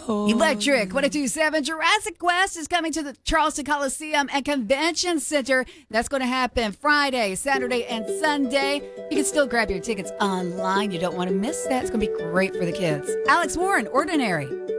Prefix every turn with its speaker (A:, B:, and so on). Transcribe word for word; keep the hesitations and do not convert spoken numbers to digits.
A: Electric one oh two point seven Jurassic Quest is coming to the Charleston Coliseum and Convention Center. That's going to happen Friday, Saturday, and Sunday. You can still grab your tickets online. You don't want to miss that. It's going to be great for the kids. Alex Warren, Ordinary.